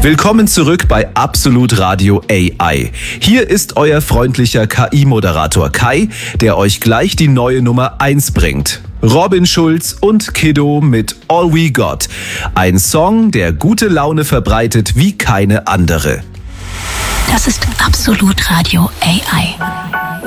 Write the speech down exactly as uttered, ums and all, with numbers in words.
Willkommen zurück bei Absolut Radio A I. Hier ist euer freundlicher K I-Moderator Kai, der euch gleich die neue Nummer eins bringt. Robin Schulz und Kiddo mit All We Got. Ein Song, der gute Laune verbreitet wie keine andere. Das ist Absolut Radio A I.